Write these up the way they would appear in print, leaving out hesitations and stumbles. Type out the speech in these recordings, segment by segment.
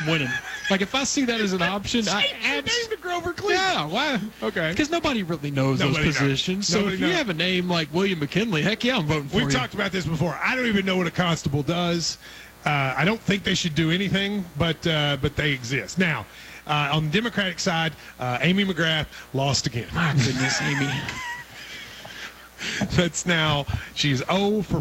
winning. Like, if I see that as an option, I name to Grover Cleveland. Yeah, why? Okay. Because nobody really knows those positions. So if you have a name like William McKinley, heck yeah, I'm voting for you. We've talked about this before. I don't even know what a constable does. I don't think they should do anything, but they exist. Now, on the Democratic side, Amy McGrath lost again. My goodness, Amy. She's 0 for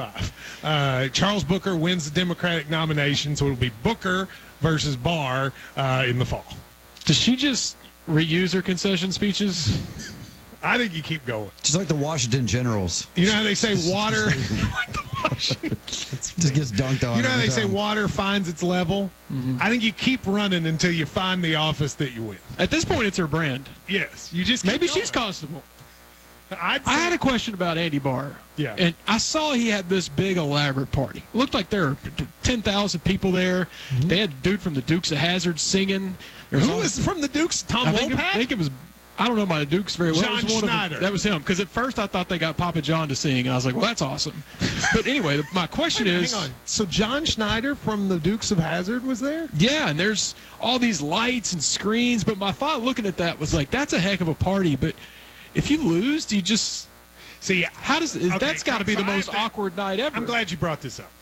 45. Charles Booker wins the Democratic nomination, so it'll be Booker versus Barr in the fall. Does she just reuse her concession speeches? I think you keep going. She's like the Washington Generals. You know how they say water? Just gets dunked on. You know how they say water finds its level? Mm-hmm. I think you keep running until you find the office that you win. At this point, it's her brand. Yes. You just Maybe keep going. she's constable. I had a question about Andy Barr. Yeah. And I saw he had this big, elaborate party. It looked like there were 10,000 people there. Mm-hmm. They had a dude from the Dukes of Hazzard singing. Who was from the Dukes? Tom Wopat? I think it was, I don't know my Dukes very well. John Schneider. That was him. Because at first I thought they got Papa John to sing. And I was like, well, that's awesome. But anyway, my question is. Hang on. So John Schneider from the Dukes of Hazzard was there? Yeah, and there's all these lights and screens. But my thought looking at that was like, that's a heck of a party. But if you lose, do you just. See, that's got to be the most awkward night ever. I'm glad you brought this up.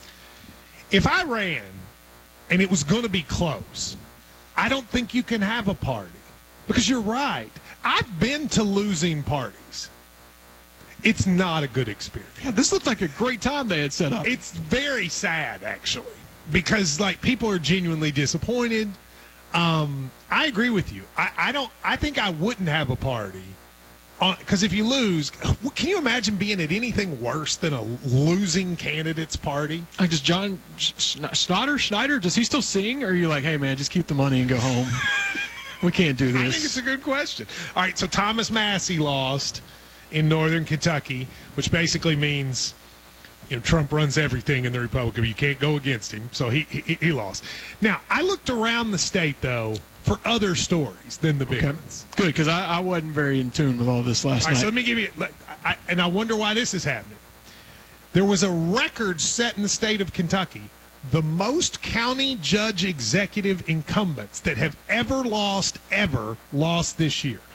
If I ran and it was going to be close, I don't think you can have a party. Because you're right. I've been to losing parties. It's not a good experience. Yeah, this looked like a great time they had set up. It's very sad, actually, because like people are genuinely disappointed. I agree with you. I think I wouldn't have a party. Because if you lose, can you imagine being at anything worse than a losing candidate's party? Like, does John Schneider, does he still sing? Or are you like, hey, man, just keep the money and go home? We can't do this. I think it's a good question. All right, so Thomas Massey lost in northern Kentucky, which basically means Trump runs everything in the Republican. You can't go against him, so he lost. Now, I looked around the state, though, for other stories than the big ones. Good, because I wasn't very in tune with all this last night. So let me give you, and I wonder why this is happening. There was a record set in the state of Kentucky, the most county judge executive incumbents that have ever lost this year.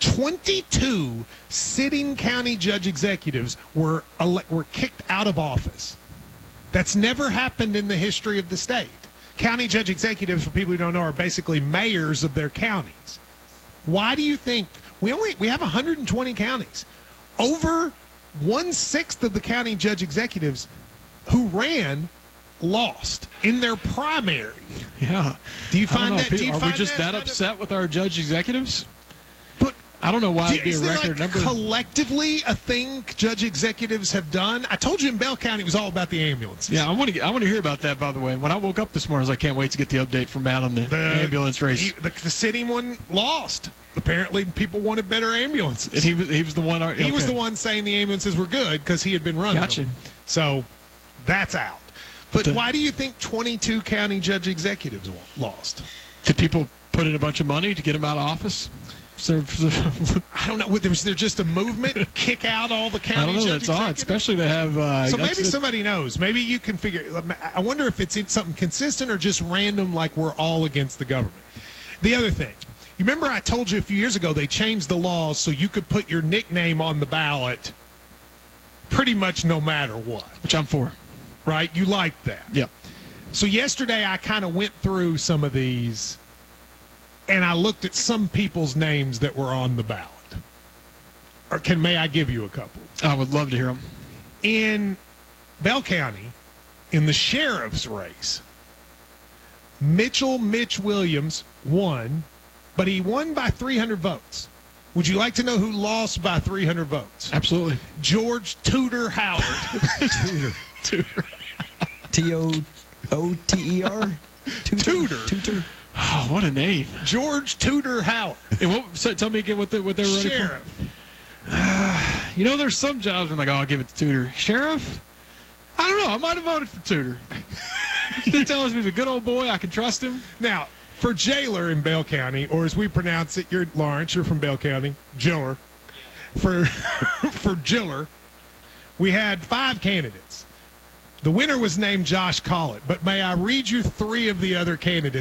22 sitting county judge executives were kicked out of office. That's never happened in the history of the state. County judge executives, for people who don't know, are basically mayors of their counties. Why do you think we have 120 counties? Over 1/6 of the county judge executives who ran lost in their primary. Yeah. Do you find that? Are we just that upset with our judge executives? But I don't know why it'd be a record number. Collectively, a thing judge executives have done. I told you in Bell County it was all about the ambulances. Yeah, I want to hear about that. By the way, when I woke up this morning, I was like, can't wait to get the update from Matt on the ambulance race. The sitting one lost. Apparently, people wanted better ambulances. And he was the one. He was the one saying the ambulances were good because he had been running them. So that's out. But why do you think 22 county judge executives lost? Did people put in a bunch of money to get them out of office? I don't know. Was there just a movement? Kick out all the county I don't know. Judge That's odd, especially to have. So maybe somebody knows. Maybe you can figure. I wonder if it's something consistent or just random, like we're all against the government. The other thing. You remember I told you a few years ago they changed the laws so you could put your nickname on the ballot pretty much no matter what. Which I'm for. Right? You liked that. Yeah. So yesterday I kind of went through some of these, and I looked at some people's names that were on the ballot. Or may I give you a couple? I would love to hear them. In Bell County, in the sheriff's race, Mitch Williams won, but he won by 300 votes. Would you like to know who lost by 300 votes? Absolutely. George Tudor Howard. Tudor. T-O-O-T-E-R? Tudor. Oh, what a name. George Tudor Howard. And tell me again what they're running Sheriff. For. There's some jobs I'm like, I'll give it to Tudor. Sheriff? I don't know. I might have voted for Tudor. He tells me he's a good old boy. I can trust him. Now, for jailer in Bell County, or as we pronounce it, you're Lawrence, you're from Bell County, Jiller. For Jiller, we had 5 candidates. The winner was named Josh Collett, but may I read you 3 of the other candidates